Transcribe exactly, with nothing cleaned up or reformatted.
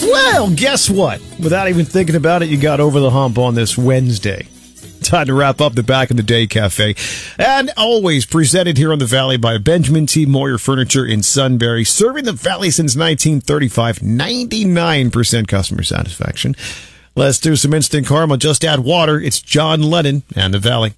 Well, guess what? Without even thinking about it, you got over the hump on this Wednesday. Time to wrap up the Back in the Day Cafe. And always presented here on the Valley by Benjamin T. Moyer Furniture in Sunbury. Serving the Valley since nineteen thirty-five. ninety-nine percent customer satisfaction. Let's do some instant karma. Just add water. It's John Lennon and the Valley.